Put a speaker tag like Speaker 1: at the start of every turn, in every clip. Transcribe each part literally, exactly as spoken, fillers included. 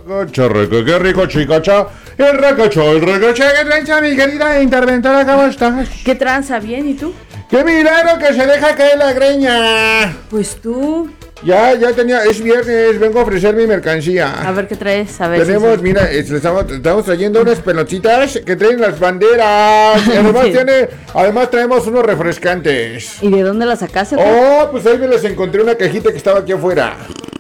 Speaker 1: Recocho, recocho, qué rico, chicocho. El recocho, el recocho, que tranza, mi querida interventora, ¿cómo estás?
Speaker 2: ¿Qué tranza? ¿Bien? ¿Y tú?
Speaker 1: ¡Qué milagro que se deja caer la greña!
Speaker 2: Pues tú...
Speaker 1: Ya, ya tenía, es viernes, vengo a ofrecer mi mercancía.
Speaker 2: A ver qué traes, a ver.
Speaker 1: Tenemos,
Speaker 2: si
Speaker 1: mira, es- estamos, estamos trayendo unas pelotitas que traen las banderas. Y además
Speaker 2: Sí.
Speaker 1: tiene, además traemos unos refrescantes.
Speaker 2: ¿Y de dónde la sacaste?
Speaker 1: Oh, pues ahí me las encontré una cajita que estaba aquí afuera.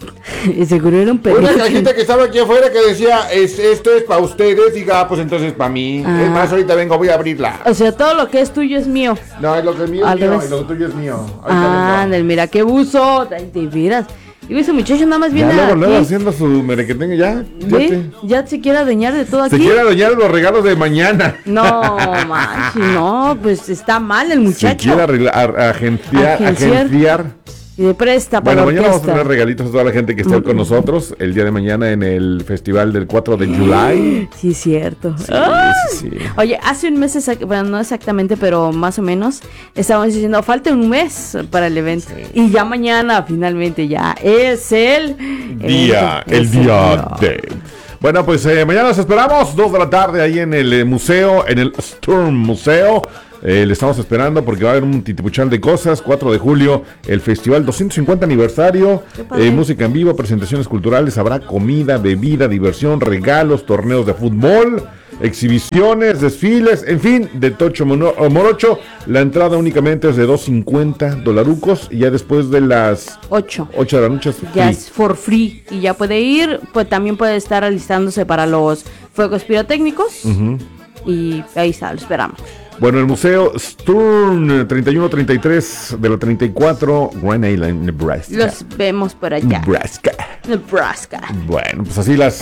Speaker 2: Y seguro era un
Speaker 1: Una
Speaker 2: peluche.
Speaker 1: cajita que estaba aquí afuera que decía, es, esto es para ustedes. Diga, ah, pues entonces para mí.
Speaker 2: Ah.
Speaker 1: Es más, ahorita vengo, voy a abrirla.
Speaker 2: O sea, todo lo que es tuyo es mío.
Speaker 1: No, es lo que es mío,
Speaker 2: Al
Speaker 1: es mío,
Speaker 2: revés.
Speaker 1: y lo tuyo es mío. Ahorita
Speaker 2: Ah,
Speaker 1: vengo.
Speaker 2: Ándale, mira, qué buzo. Ay, te miras. Y ese muchacho nada más
Speaker 1: Ya
Speaker 2: viene
Speaker 1: luego, luego
Speaker 2: aquí.
Speaker 1: haciendo su merequetengue, ya. Ya,
Speaker 2: ¿Ve?
Speaker 1: te-
Speaker 2: Ya se quiere adueñar de todo
Speaker 1: se
Speaker 2: aquí.
Speaker 1: quiere adueñar los regalos de mañana.
Speaker 2: No, manchi, no, pues está mal el
Speaker 1: Se
Speaker 2: muchacho.
Speaker 1: quiere arreglar, a- agenciar,
Speaker 2: Agenciar.
Speaker 1: agenciar.
Speaker 2: Y de presta para
Speaker 1: Bueno, mañana vamos a
Speaker 2: orquesta.
Speaker 1: tener regalitos a toda la gente que esté con nosotros el día de mañana en el festival del cuatro de julio.
Speaker 2: Sí, cierto.
Speaker 1: Sí,
Speaker 2: ¡Ay!
Speaker 1: sí, sí.
Speaker 2: Oye, hace un mes, exact- bueno, no exactamente, pero más o menos, estábamos diciendo, falta un mes para el evento. Y ya mañana, finalmente, ya es el
Speaker 1: Día,
Speaker 2: evento.
Speaker 1: el
Speaker 2: Es
Speaker 1: día de... Bueno, pues eh, mañana los esperamos, dos de la tarde ahí en el eh, museo, en el Sturm Museo. Eh, le estamos esperando porque va a haber un titipuchal de cosas. cuatro de julio, el festival doscientos cincuenta aniversario,
Speaker 2: Qué padre.
Speaker 1: eh, música en vivo, presentaciones culturales, habrá comida, bebida, diversión, regalos, torneos de fútbol, exhibiciones, desfiles, en fin, de tocho mono- o morocho. La entrada únicamente es de dos cincuenta dolarucos y ya después de las
Speaker 2: Ocho.
Speaker 1: ocho de la noche es
Speaker 2: Ya
Speaker 1: free.
Speaker 2: es for free y ya puede ir, pues también puede estar alistándose para los fuegos pirotécnicos.
Speaker 1: Ujú.
Speaker 2: Y ahí está, lo esperamos.
Speaker 1: Bueno, el museo Sturm treinta y uno treinta y tres de la treinta y cuatro, Grand Island, Nebraska.
Speaker 2: Los vemos por allá.
Speaker 1: Nebraska.
Speaker 2: Nebraska.
Speaker 1: Bueno, pues así las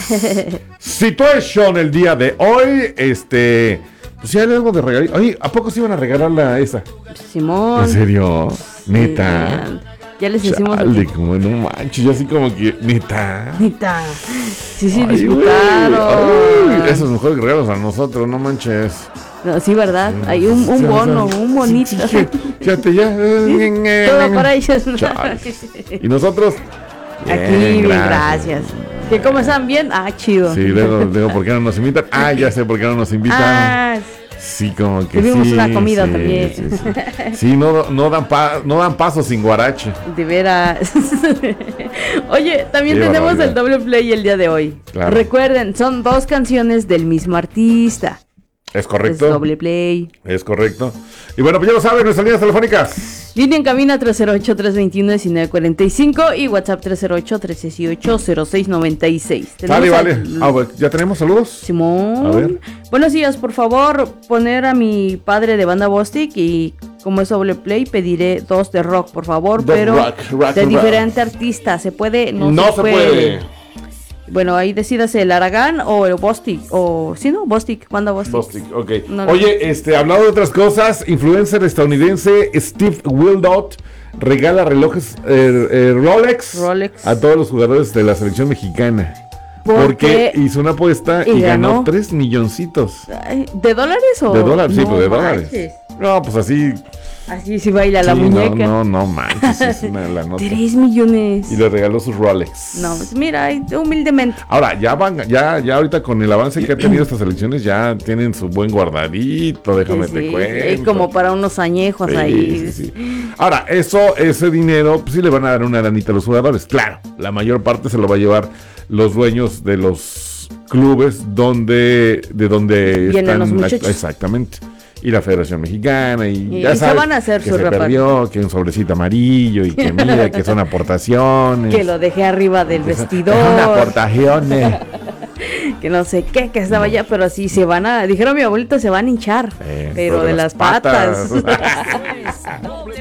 Speaker 1: situación el día de hoy. Este, pues si hay algo de regalar. Oye, ¿a poco se iban a regalar la esa?
Speaker 2: Simón.
Speaker 1: ¿En serio?
Speaker 2: Sí,
Speaker 1: Neta.
Speaker 2: Ya les decimos
Speaker 1: Chale,
Speaker 2: aquí.
Speaker 1: como no manches, yo así como que, neta.
Speaker 2: Neta. Sí, sí,
Speaker 1: Ay, güey.
Speaker 2: disfrutaron.
Speaker 1: Ay, esos mejores regalos a nosotros, no manches.
Speaker 2: No, sí, ¿verdad? Hay un, un bono, un bonito.
Speaker 1: Fíjate ya.
Speaker 2: Todo para ellos.
Speaker 1: Chale. Y nosotros.
Speaker 2: Aquí, bien, gracias. ¿Que cómo están? ¿Bien? Ah, chido.
Speaker 1: Sí, luego, luego, ¿por qué no nos invitan? Ah, ya sé por qué no nos invitan.
Speaker 2: Ah,
Speaker 1: Sí, como que
Speaker 2: tuvimos
Speaker 1: sí.
Speaker 2: una comida
Speaker 1: sí,
Speaker 2: también.
Speaker 1: Sí, sí. Sí, no, no, dan pa- no dan paso sin guarache.
Speaker 2: de veras. Oye, también
Speaker 1: Qué
Speaker 2: tenemos
Speaker 1: barbaridad.
Speaker 2: el doble play el día de hoy.
Speaker 1: Claro.
Speaker 2: Recuerden, son dos canciones del mismo artista.
Speaker 1: ¿Es
Speaker 2: Es
Speaker 1: correcto?
Speaker 2: doble play.
Speaker 1: Es correcto. Y bueno, pues ya lo saben, nuestras líneas telefónicas.
Speaker 2: Línea en cabina tres cero ocho, tres dos uno, uno nueve cuatro cinco y WhatsApp tres cero ocho, tres dieciocho, cero seis noventa y seis.
Speaker 1: Vale, vale.
Speaker 2: al-
Speaker 1: Ah, bueno, ¿ya tenemos saludos?
Speaker 2: Simón.
Speaker 1: A ver.
Speaker 2: Buenos días, por favor, poner a mi padre de banda Bostic y como es doble play, pediré dos de rock, por favor,
Speaker 1: Dos
Speaker 2: pero
Speaker 1: rock, rock,
Speaker 2: de
Speaker 1: rock.
Speaker 2: diferente artista. ¿Se puede? No,
Speaker 1: No, se puede.
Speaker 2: Bueno, ahí decídase el Aragán o el Bostic, o sí, ¿no? Bostic, banda Bostic.
Speaker 1: Bostic, ok.
Speaker 2: No, no.
Speaker 1: Oye, este, hablando de otras cosas, influencer estadounidense Steve Wildot regala relojes eh, eh, Rolex,
Speaker 2: Rolex.
Speaker 1: a todos los jugadores de la selección mexicana.
Speaker 2: ¿Por
Speaker 1: Porque
Speaker 2: qué?
Speaker 1: hizo una apuesta y,
Speaker 2: Y
Speaker 1: ganó
Speaker 2: ganó.
Speaker 1: tres milloncitos.
Speaker 2: Ay, ¿de dólares o?
Speaker 1: De dólares, sí,
Speaker 2: No
Speaker 1: pues de dólares.
Speaker 2: manches.
Speaker 1: No, pues así.
Speaker 2: Así sí baila la
Speaker 1: sí,
Speaker 2: muñeca.
Speaker 1: No, no, no manches, es una la nota.
Speaker 2: Tres millones.
Speaker 1: Y le regaló sus Rolex.
Speaker 2: No, pues mira, ay, humildemente.
Speaker 1: Ahora, ya van, ya, ya ahorita con el avance que ha tenido estas elecciones, ya tienen su buen guardadito, déjame
Speaker 2: Sí,
Speaker 1: te
Speaker 2: sí,
Speaker 1: cuento.
Speaker 2: y como para unos añejos
Speaker 1: Sí,
Speaker 2: ahí.
Speaker 1: sí, sí. Ahora, eso, ese dinero, pues sí le van a dar una lanita a los jugadores. Claro, la mayor parte se lo va a llevar los dueños de los clubes donde, de donde
Speaker 2: Vienen
Speaker 1: están.
Speaker 2: los muchachos.
Speaker 1: Exactamente. Y la Federación Mexicana y,
Speaker 2: Y
Speaker 1: ya
Speaker 2: se
Speaker 1: sabes
Speaker 2: van a hacer
Speaker 1: que
Speaker 2: su
Speaker 1: se
Speaker 2: reparto.
Speaker 1: perdió, que un sobrecito amarillo y que mira que son aportaciones.
Speaker 2: Que lo dejé arriba del
Speaker 1: Que son-
Speaker 2: vestidor.
Speaker 1: que son aportaciones.
Speaker 2: Que no sé qué, que estaba allá, pero sí se van a. Dijeron mi abuelito, se van a hinchar.
Speaker 1: Eh,
Speaker 2: pero de las patas.
Speaker 1: patas.